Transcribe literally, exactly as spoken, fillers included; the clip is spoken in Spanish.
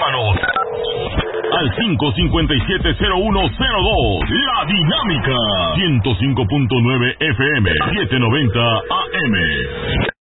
Llámanos al cinco cinco siete cero uno cero dos. La Dinámica ciento cinco punto nueve F M, setecientos noventa A M.